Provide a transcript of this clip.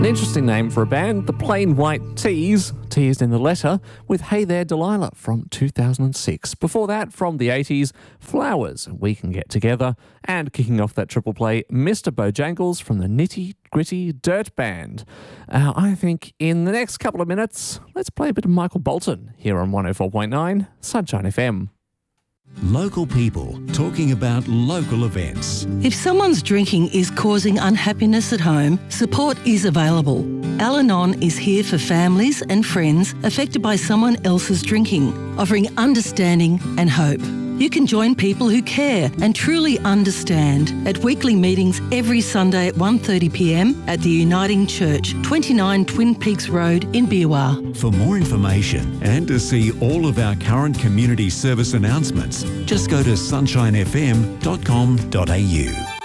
interesting name for a band, the Plain White T's, teased in the letter, with Hey There Delilah from 2006. Before that, from the 80s, Flowers, We Can Get Together, and kicking off that triple play, Mr. Bojangles from the Nitty Gritty Dirt Band. I think in the next couple of minutes, let's play a bit of Michael Bolton here on 104.9 Sunshine FM. Local people talking about local events. If someone's drinking is causing unhappiness at home, support is available. Al-Anon is here for families and friends affected by someone else's drinking, offering understanding and hope. You can join people who care and truly understand at weekly meetings every Sunday at 1:30 p.m. at the Uniting Church, 29 Twin Peaks Road in Beerwah. For more information and to see all of our current community service announcements, just go to sunshinefm.com.au.